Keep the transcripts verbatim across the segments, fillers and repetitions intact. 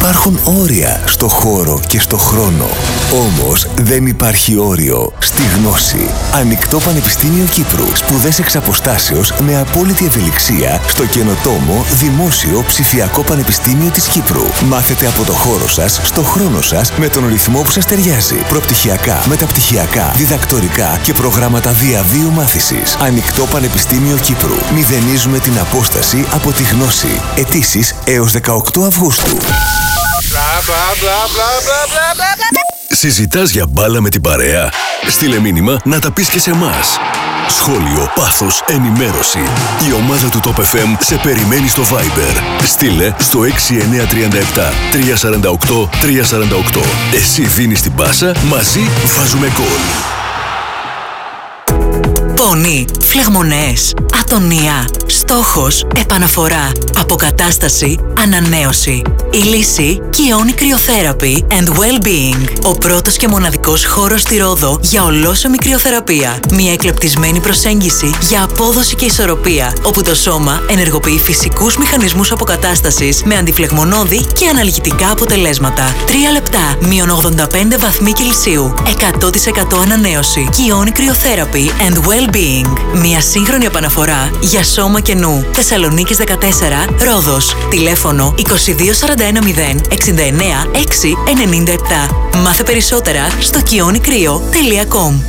Υπάρχουν όρια στο χώρο και στο χρόνο. Όμως δεν υπάρχει όριο στη γνώση. Ανοιχτό Πανεπιστήμιο Κύπρου. Σπουδές εξ αποστάσεως με απόλυτη ευελιξία στο καινοτόμο Δημόσιο Ψηφιακό Πανεπιστήμιο της Κύπρου. Μάθετε από το χώρο σας, στο χρόνο σας, με τον ρυθμό που σας ταιριάζει. Προπτυχιακά, μεταπτυχιακά, διδακτορικά και προγράμματα διαβίου μάθησης. Ανοιχτό Πανεπιστήμιο Κύπρου. Μηδενίζουμε την απόσταση από τη γνώση. Αιτήσεις έως δεκαοκτώ Αυγούστου. Συζητάς για μπάλα με την παρέα? Στείλε μήνυμα να τα πεις και σε εμάς. Σχόλιο, πάθος, ενημέρωση. Η ομάδα του Top εφ εμ σε περιμένει στο Viber. Στείλε στο έξι εννιά τρία επτά τρία τέσσερα οκτώ τρία τέσσερα οκτώ. Εσύ δίνεις την πάσα, μαζί βάζουμε γκολ. Πόνοι, φλεγμονές, ατονία, στόχος, επαναφορά, αποκατάσταση, ανανέωση. Η λύση Kioni Cryotherapy and Well-Being. Ο πρώτος και μοναδικός χώρος στη Ρόδο για ολόσωμη κρυοθεραπεία. Μια εκλεπτισμένη προσέγγιση για απόδοση και ισορροπία, όπου το σώμα ενεργοποιεί φυσικούς μηχανισμούς αποκατάστασης με αντιφλεγμονώδη και αναλγητικά αποτελέσματα. Τρία λεπτά, μείον ογδόντα πέντε βαθμοί Κελσίου, εκατό τοις εκατό ανανέωση. Kioni Cryotherapy and Well-Being. Μια σύγχρονη επαναφορά για σώμα και νου. Θεσσαλονίκης δεκατέσσερα, Ρόδος. Τηλέφωνο είκοσι δύο σαράντα ένα μηδέν εξήντα εννέα έξι ενενήντα επτά. Μάθε περισσότερα στο kioni κρύο τελεία κομ.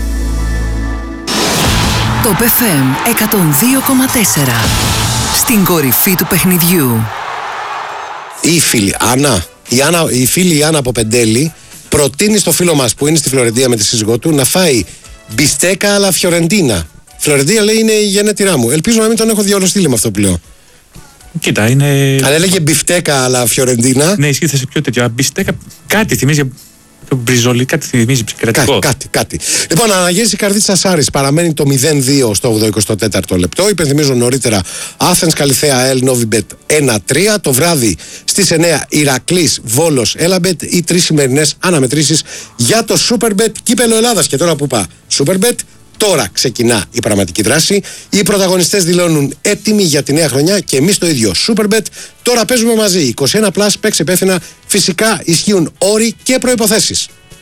Top εφ εμ εκατόν δύο κόμμα τέσσερα. Στην κορυφή του παιχνιδιού. Η φίλη Άννα, η, Άννα, η φίλη η Άννα από Πεντέλη προτείνει στο φίλο μας που είναι στη Φλωρεντία με τη σύζυγό του να φάει μπιστέκα αλλά Φιωρεντίνα. Φλωρεντία λέει είναι η γενέτειρά μου. Ελπίζω να μην τον έχω διαολοστείλει με αυτό που λέω. Κοίτα, είναι. Αν έλεγε μπιφτέκα αλλά Φιωρεντίνα. Ναι, ισχύει, θα σε πιο τέτοιο. Μπιστέκα, κάτι θυμίζει. Το μπριζολί, κάτι θυμίζει ψυκρατικό. Κάτι, κάτι. Λοιπόν, αναγύρισε η καρδίτσα Σάρης. Παραμένει το μηδέν δύο στο ογδοηκοστό τέταρτο λεπτό. Υπενθυμίζω νωρίτερα Athens Καλιθέα Ελ Novibet ένα τρία. Το βράδυ στις εννέα Ηρακλής Βόλος Έλαμπετ. Οι τρεις σημερινές αναμετρήσεις για το Superbet Κύπελλο Ελλάδας. Και τώρα που πά Superbet. Τώρα ξεκινά η πραγματική δράση. Οι πρωταγωνιστές δηλώνουν έτοιμοι για τη νέα χρονιά και εμείς το ίδιο. Superbet. Τώρα παίζουμε μαζί. είκοσι ένα πλας, παίξε υπεύθυνα. Φυσικά ισχύουν όροι και προϋποθέσεις.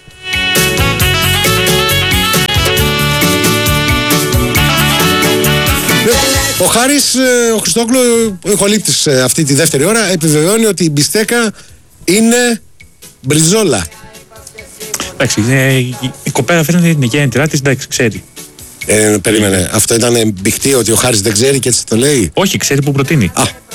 Ο Χάρης, ο Χριστόκλου, ο ηχολήπτης αυτή τη δεύτερη ώρα, επιβεβαιώνει ότι η μπιστέκα είναι μπριζόλα. Εντάξει, η κοπέλα φαίνεται την γέννητρά της, εντάξει, ξέρει. Ε, περίμενε, αυτό ήταν μπιχτή ότι ο Χάρης δεν ξέρει και έτσι το λέει. Όχι, ξέρει που προτείνει. Α,